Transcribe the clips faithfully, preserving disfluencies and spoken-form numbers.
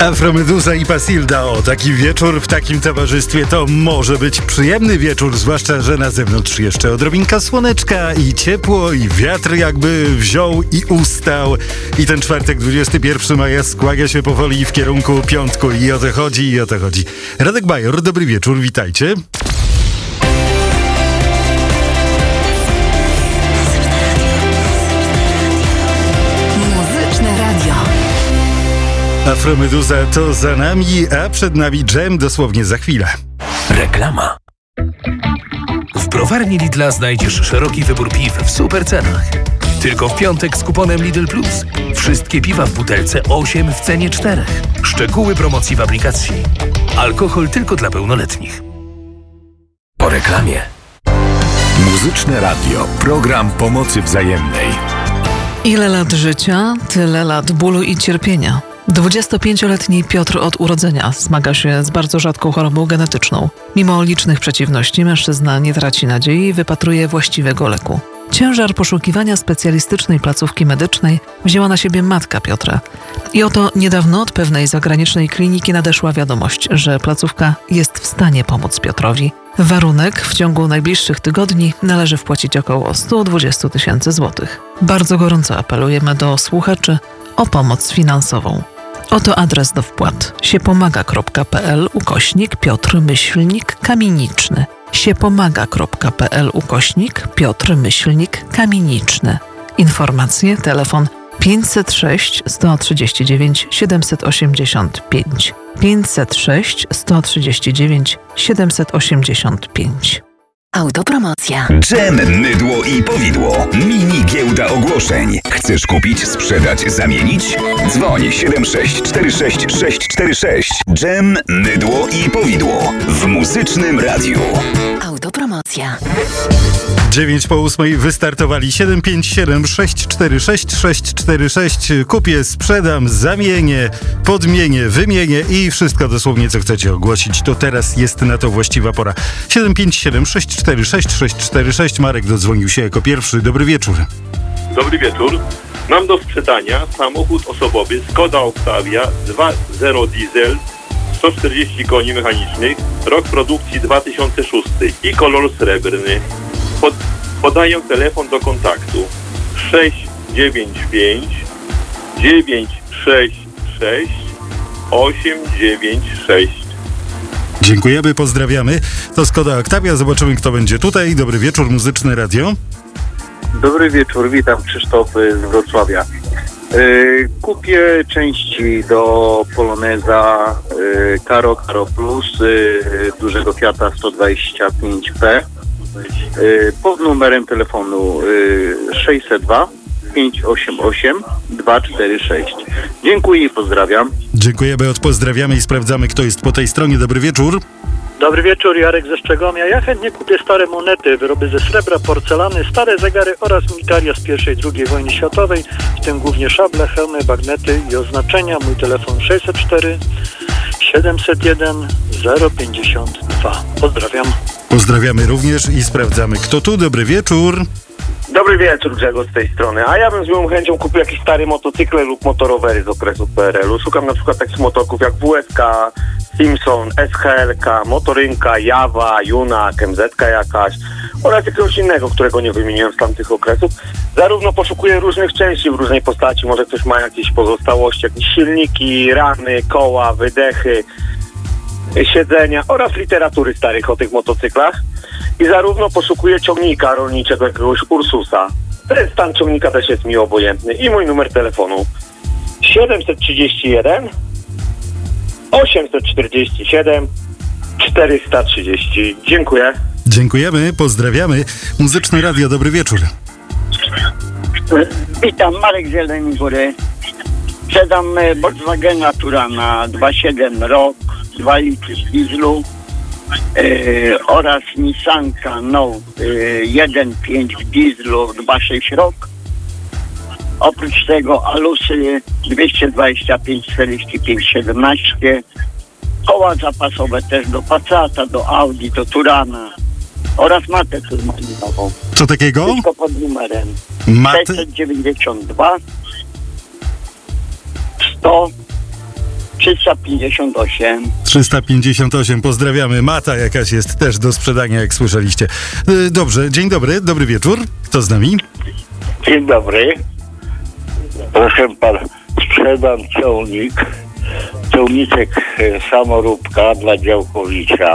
Afromeduza i Pasilda. O, taki wieczór w takim towarzystwie to może być przyjemny wieczór, zwłaszcza że na zewnątrz jeszcze odrobinka słoneczka i ciepło i wiatr jakby wziął i ustał. I ten czwartek, dwudziestego pierwszego maja skłania się powoli w kierunku piątku i o to chodzi, i o to chodzi. Radek Bajor, dobry wieczór, witajcie. Afromeduza to za nami, a przed nami dżem dosłownie za chwilę. Reklama. W browarni Lidla znajdziesz szeroki wybór piw w super cenach. Tylko w piątek z kuponem Lidl Plus. Wszystkie piwa w butelce osiem w cenie czterech. Szczegóły promocji w aplikacji. Alkohol tylko dla pełnoletnich. Po reklamie. Muzyczne Radio. Program pomocy wzajemnej. Ile lat życia, tyle lat bólu i cierpienia. dwudziestopięcioletni Piotr od urodzenia zmaga się z bardzo rzadką chorobą genetyczną. Mimo licznych przeciwności mężczyzna nie traci nadziei i wypatruje właściwego leku. Ciężar poszukiwania specjalistycznej placówki medycznej wzięła na siebie matka Piotra. I oto niedawno od pewnej zagranicznej kliniki nadeszła wiadomość, że placówka jest w stanie pomóc Piotrowi. Warunek: w ciągu najbliższych tygodni należy wpłacić około sto dwadzieścia tysięcy złotych. Bardzo gorąco apelujemy do słuchaczy o pomoc finansową. Oto adres do wpłat: siepomaga.pl ukośnik Piotr myślnik kamieniczny. siepomaga.pl ukośnik Piotr myślnik kamieniczny. Informacje: telefon pięćset sześć sto trzydzieści dziewięć siedemset osiemdziesiąt pięć. pięćset sześć sto trzydzieści dziewięć siedemset osiemdziesiąt pięć. Autopromocja. Dżem, mydło i powidło. Mini giełda ogłoszeń. Chcesz kupić, sprzedać, zamienić? Dzwoń siedem sześć cztery sześć sześć cztery sześć. Dżem, mydło i powidło. W Muzycznym Radiu. Autopromocja. dziewięć po ósmej wystartowali. Siedem pięć siedem sześć cztery sześć sześć cztery sześć. Kupię, sprzedam, zamienię, podmienię, wymienię i wszystko dosłownie, co chcecie ogłosić. To teraz jest na to właściwa pora. siedem pięć siedem sześć cztery sześć sześć cztery sześć. Marek dodzwonił się jako pierwszy. Dobry wieczór. Dobry wieczór. Mam do sprzedania samochód osobowy Skoda Octavia dwa zero diesel, sto czterdzieści koni mechanicznych, rok produkcji dwa tysiące szósty i kolor srebrny. Pod, podaję telefon do kontaktu sześć dziewięć pięć dziewięć sześć sześć osiem dziewięć sześć. Dziękujemy, pozdrawiamy. To Skoda Octavia. Zobaczymy, kto będzie tutaj. Dobry wieczór, Muzyczne Radio. Dobry wieczór, witam, Krzysztof z Wrocławia. Yy, kupię części do Poloneza yy, Karo, Karo Plus, yy, dużego Fiata sto dwadzieścia pięć P yy, pod numerem telefonu yy, sześćset dwa pięćset osiemdziesiąt osiem dwieście czterdzieści sześć. Dziękuję i pozdrawiam. Dziękujemy, odpozdrawiamy i sprawdzamy, kto jest po tej stronie. Dobry wieczór. Dobry wieczór, Jarek ze Szczegomia. Ja chętnie kupię stare monety, wyroby ze srebra, porcelany, stare zegary oraz militaria z pierwszej i drugiej wojny światowej, w tym głównie szable, hełmy, bagnety i oznaczenia. Mój telefon sześćset cztery siedemset jeden zero pięćdziesiąt dwa. Pozdrawiam. Pozdrawiamy również i sprawdzamy, kto tu. Dobry wieczór. Dobry wieczór, Grzegorz z tej strony. A ja bym z moją chęcią kupił jakieś stare motocykle lub motorowery z okresu P R L u. Szukam na przykład takich motorków jak W S K, Simpson, S H L K, Motorynka, Jawa, Junak, M Z K jakaś oraz jakiegoś innego, którego nie wymieniłem z tamtych okresów. Zarówno poszukuję różnych części w różnej postaci. Może ktoś ma jakieś pozostałości, jakieś silniki, ramy, koła, wydechy, siedzenia oraz literatury starych o tych motocyklach. I zarówno poszukuję ciągnika rolniczego, jakiegoś Ursusa. Ten stan ciągnika też jest mi obojętny. I mój numer telefonu siedemset trzydzieści jeden osiemset czterdzieści siedem czterysta trzydzieści. Dziękuję. Dziękujemy, pozdrawiamy. Muzyczne Radio, dobry wieczór. Witam, Marek z Jeleniej Góry. Sprzedam Volkswagena Turana dwa siedem rok, dwa litry dieslu. Yy, oraz Nissanka no yy, jeden pięć w dieslu, dwa sześć rok. Oprócz tego Alusy dwieście dwadzieścia pięć czterdzieści pięć siedemnaście, koła zapasowe też do Passata, do Audi, do Turana oraz matę turmalinową. Co takiego? Wszystko pod numerem Maty? sześćset dziewięćdziesiąt dwa sto trzysta pięćdziesiąt osiem. trzysta pięćdziesiąt osiem, pozdrawiamy. Mata jakaś jest też do sprzedania, jak słyszeliście. Y, Dobrze, dzień dobry, dobry wieczór. Kto z nami? Dzień dobry. Proszę pana, sprzedam ciągnik, ciągniczek e, samoróbka dla Działkowicza.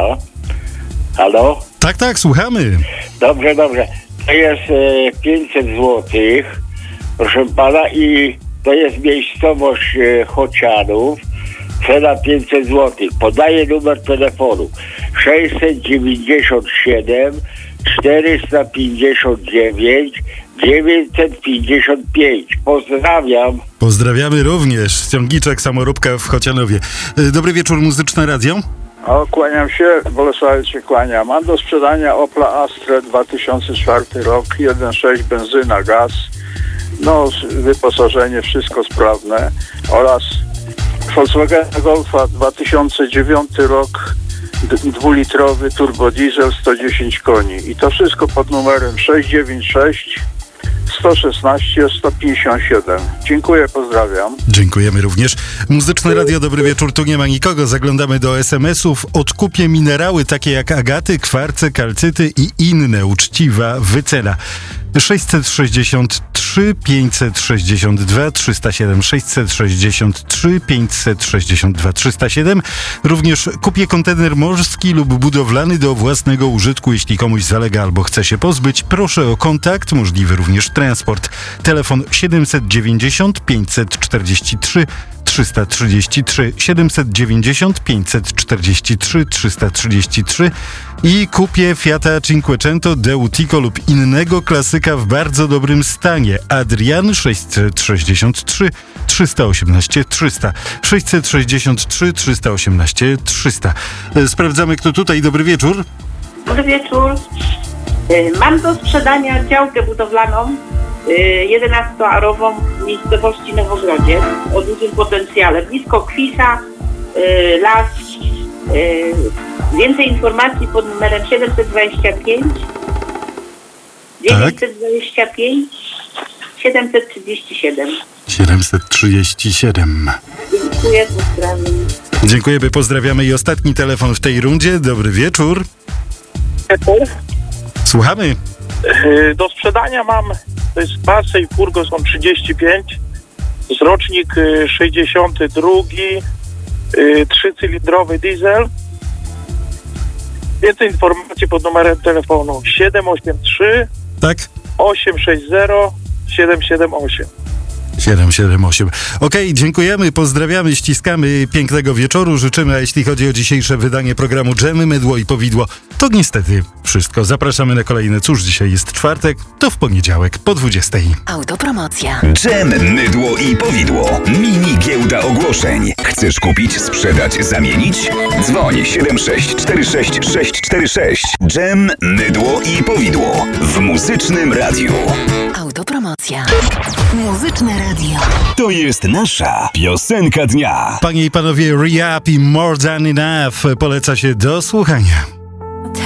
Halo? Tak, tak, słuchamy. Dobrze, dobrze. To jest e, pięćset złotych, proszę pana, i to jest miejscowość e, Chocianów. Cena pięćset złotych. Podaję numer telefonu sześćset dziewięćdziesiąt siedem czterysta pięćdziesiąt dziewięć dziewięćset pięćdziesiąt pięć. Pozdrawiam. Pozdrawiamy również. Ciągniczek samoróbka w Chocianowie. Y, Dobry wieczór, Muzyczne Radio. O, kłaniam się, Bolesławiec się kłania. Mam do sprzedania Opla Astra dwa tysiące czwarty rok, jeden przecinek sześć benzyna, gaz. No, wyposażenie, wszystko sprawne. Oraz Volkswagen Golfa dwa tysiące dziewiąty rok, d- dwulitrowy turbodiesel, sto dziesięć koni. I to wszystko pod numerem sześć dziewięć sześć sto szesnaście sto pięćdziesiąt siedem. Dziękuję, pozdrawiam. Dziękujemy również. Muzyczne Radio, dobry wieczór, tu nie ma nikogo. Zaglądamy do es em esów. Odkupię minerały takie jak agaty, kwarce, kalcyty i inne. Uczciwa wycena. sześćset sześćdziesiąt trzy pięćset sześćdziesiąt dwa trzysta siedem sześćset sześćdziesiąt trzy pięćset sześćdziesiąt dwa trzysta siedem. Również kupię kontener morski lub budowlany do własnego użytku. Jeśli komuś zalega albo chce się pozbyć, proszę o kontakt, możliwy również transport. Telefon siedemset dziewięćdziesiąt pięćset czterdzieści trzy trzysta trzydzieści trzy siedemset dziewięćdziesiąt pięćset czterdzieści trzy trzysta trzydzieści trzy i kupię Fiata Cinquecento Deutico lub innego klasyka w bardzo dobrym stanie. Adrian sześćset sześćdziesiąt trzy trzysta osiemnaście trzysta sześćset sześćdziesiąt trzy trzysta osiemnaście trzysta. Sprawdzamy, kto tutaj. Dobry wieczór. Dobry wieczór. Y, Mam do sprzedania działkę budowlaną y, jedenastoarową w miejscowości Nowogrodziec o dużym potencjale. Blisko Kwisa, y, las. Y, Więcej informacji pod numerem siedemset dwadzieścia pięć dziewięćset dwadzieścia pięć siedemset trzydzieści siedem. siedemset trzydzieści siedem. Dziękuję, pozdrawiam. Dziękujemy, pozdrawiamy. I ostatni telefon w tej rundzie. Dobry wieczór. Słuchamy. Yy, Do sprzedania mam, to jest Passat Furgon trzydzieści pięć, z rocznik yy, sześćdziesiąty drugi, yy, trzycylindrowy diesel. Więcej informacji pod numerem telefonu siedem osiem trzy Tak. osiem sześć zero siedem siedem osiem. siedem siedem osiem. Okej, dziękujemy, pozdrawiamy, ściskamy, pięknego wieczoru życzymy, a jeśli chodzi o dzisiejsze wydanie programu Dżemy, Mydło i Powidło, to niestety wszystko. Zapraszamy na kolejne. Cóż, dzisiaj jest czwartek, to w poniedziałek po dwudziestej. Autopromocja. Dżem, mydło i powidło. Mini giełda ogłoszeń. Chcesz kupić, sprzedać, zamienić? Dzwoń siedem sześć cztery sześć sześć cztery sześć. Dżem, mydło i powidło. W Muzycznym Radiu. Autopromocja. Muzyczne Radio. To jest nasza piosenka dnia. Panie i panowie, Re-Up i More Than Enough poleca się do słuchania.